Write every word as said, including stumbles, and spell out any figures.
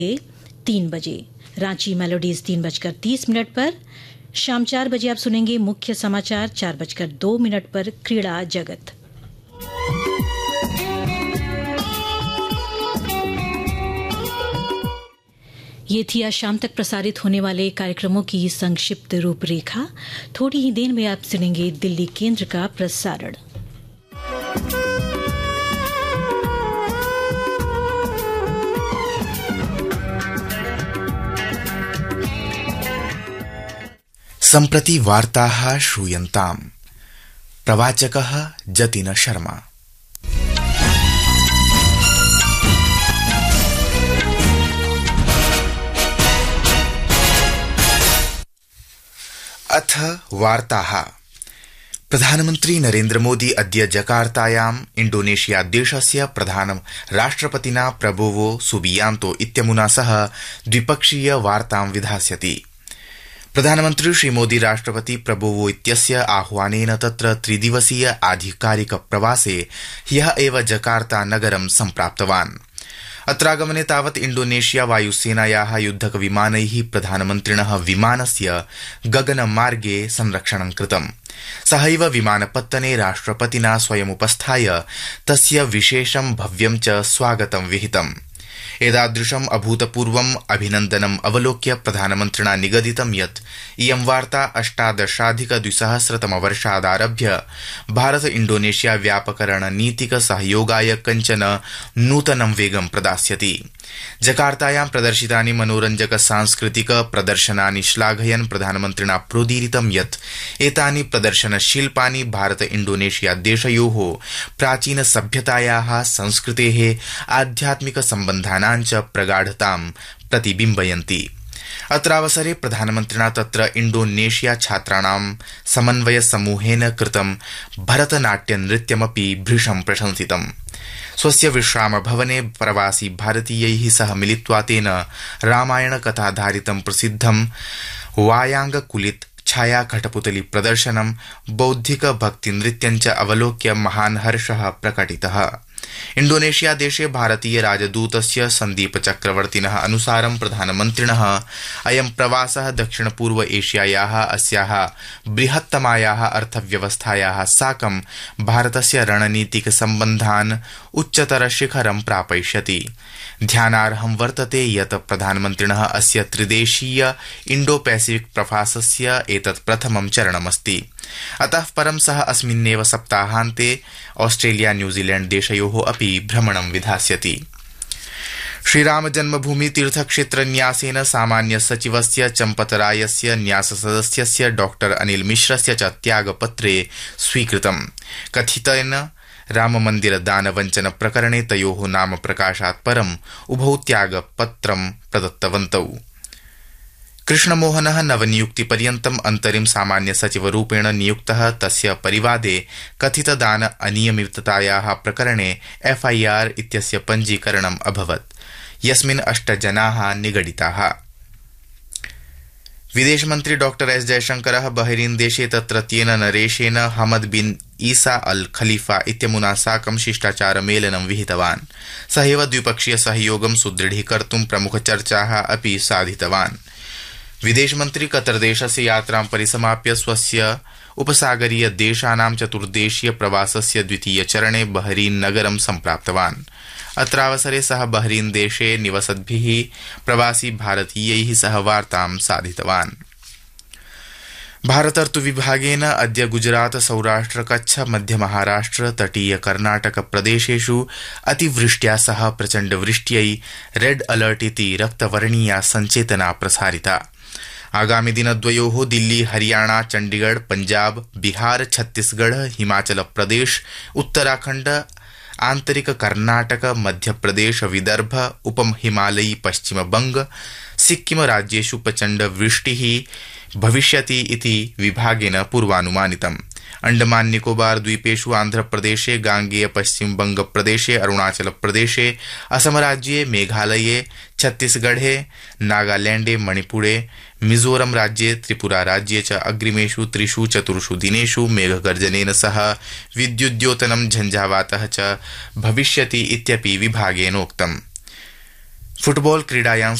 तीन बजे। रांची मेलोडीज तीन बजकर तीस मिनट पर। शाम चार बजे आप सुनेंगे मुख्य समाचार। चार बजकर दो मिनट पर क्रीड़ा जगत। ये थी आज शाम तक प्रसारित होने वाले कार्यक्रमों की संक्षिप्त रूपरेखा। थोड़ी ही देर में आप सुनेंगे दिल्ली केंद्र का प्रसारण। सम्प्रति वार्ताः श्रूयन्ताम्। प्रवाचकः जतिन शर्मा। अथ वार्ताः। प्रधानमन्त्री नरेन्द्र मोदी अद्य जकार्तायाम् इण्डोनेशिया देशस्य प्रधान राष्ट्रपतिना प्रबोवो सुबियांतो इत्यमुना सह द्विपक्षीय वार्तां विधास्यति। प्रधानमन्त्री श्रीमोदी राष्ट्रपति प्रबोवो इत्यस्य आह्वानेन तत्र त्रिदिवसीय आधिकारिक प्रवासे ह्यः एव जकार्ता नगरं सम्प्राप्तवान्। अत्रागमने तावत् इण्डोनेशिया वायुसेनायाः युद्धक विमानैः प्रधानमन्त्रिणः विमानस्य गगनमार्गे संरक्षणं कृतम्। सहैव विमानपत्तने राष्ट्रपतिना स्वयमुपस्थाय तस्य विशेषं भव्यं च स्वागतं विहितम्। एतादृशम् अभूतपूर्वम् अभिनन्दनम् अवलोक्य प्रधानमन्त्रिणा निगदितं यत् इयं वार्ता अष्टादशाधिक द्विसहस्रतमवर्षादारभ्य भारत इण्डोनेशिया व्यापक रणनीतिक सहयोगाय कञ्चन नूतनं वेगं प्रदास्यति। जकार्तायां प्रदर्शितानि मनोरञ्जक सांस्कृतिक प्रदर्शनानि श्लाघयन् प्रधानमन्त्रिणा प्रोदीरितं यत् एतानि प्रदर्शनशिल्पानि भारत इण्डोनेशिया देशयोः प्राचीन सभ्यतायाः संस्कृतेः आध्यात्मिक सम्बन्धानां च प्रगाढतां प्रतिबिम्बयन्ति। अत्रावसरे प्रधानमन्त्रिणा तत्र इण्डोनेशिया छात्राणां समन्वय समूहेन कृतं भरतनाट्य नृत्यमपि भृशं प्रशंसितम्। स्वस्य विश्राम भवने प्रवासी भारतीयैः सह मिलित्वा तेन रामायण कथाधारितं प्रसिद्धं वायांगकुलित छाया कठपुतली प्रदर्शनं बौद्धिक भक्ति नृत्यं च अवलोक्य महान् हर्षः प्रकटितः। इण्डोनेशिया देशे भारतीय राजदूतस्य सन्दीप चक्रवर्तिनः अनुसारं प्रधानमन्त्रिणः अयं प्रवासः दक्षिणपूर्व एशियायाः अस्याः बृहत्तमायाः अर्थव्यवस्थायाः साकं भारतस्य रणनीतिक सम्बन्धान् उच्चतर शिखरं प्रापयिष्यति। ध्यानार्हं वर्तते यत् प्रधानमन्त्रिणः अस्य त्रिदेशीय इण्डो पैसिफिक प्रवासस्य एतत् प्रथमं चरणमस्ति। अतः परं सः अस्मिन्नेव सप्ताहान्ते ऑस्ट्रेलिया न्यूजीलैंड देशयोः अपि भ्रमणं विधास्यति। श्रीराम जन्मभूमि तीर्थक्षेत्र न्यासेन सामान्य सचिवस्य चम्पतरायस्य न्यास सदस्यस्य डॉक्टर अनिल मिश्रस्य च त्यागपत्रे स्वीकृतम्। कथितेन राममन्दिर दानवञ्चन प्रकरणे तयोः नाम प्रकाशात् परम् उभौ त्यागपत्रं प्रदत्तवन्तौ। कृष्णमोहनः नवनियुक्तिपर्यन्तम् अन्तरिम सामान्य सचिवरूपेण नियुक्तः। तस्य परिवादे कथित दान अनियमिततायाः प्रकरणे एफआईआर इत्यस्य पञ्जीकरणम् अभवत्, यस्मिन् अष्ट जनाः निगडिताः। विदेशमन्त्री डॉक्टर एस जयशंकरः बहरीन देशे तत्रत्येन नरेशेन हमद बिन ईसा अल खलीफा इत्यमुना साकं शिष्टाचारमेलनं विहितवान्। सहैव द्विपक्षीय सहयोगं सुदृढीकर्तुं प्रमुखचर्चाः अपि साधितवान्। विदेशमन्त्री कतरदेशस्य यात्रां परिसमाप्य स्वस्य उपसागरीय देशानां चतुर्देशीय प्रवासस्य द्वितीय चरणे बहरीन नगरं सम्प्राप्तवान्। अत्रावसरे सः बहरीन देशे निवसद्भिः प्रवासी भारतीयैः सह वार्तां साधितवान्। भारत ऋतुविभागेन अद्य गुजरात सौराष्ट्र कच्छ मध्य महाराष्ट्र तटीय कर्नाटक प्रदेशेषु अतिवृष्ट्या सह प्रचण्ड वृष्ट्यै रेड अलर्ट इति रक्तवर्णीया सञ्चेतना प्रसारिता। आगामि दिनद्वयोः दिल्ली हरियाणा चण्डीगढ़ पंजाब बिहार छत्तीसगढ़ हिमाचल प्रदेश उत्तराखण्ड आन्तरिक कर्नाटक मध्यप्रदेश विदर्भ उपम हिमालयी पश्चिम बंग सिक्किम राज्येषु प्रचण्ड वृष्टिः भविष्यति इति विभागेन पूर्वानुमानितम्। अंडमान निकोबार द्वीपेषु आन्ध्रप्रदेशे गांगेय पश्चिम बंग प्रदेशे अरुणाचल प्रदेशे असम राज्ये मेघालये छत्तीसगढ़े नागालैंडे मणिपुरे मिजोरम राज्ये त्रिपुरा राज्ये च अग्रिमेषु त्रिषु चतुर्षु दिनेषु मेघगर्जनेन सह विद्युद्योतनं झंझावातः च भविष्यति इत्यपि विभागेनोक्तम्। फुटबॉल क्रीडायां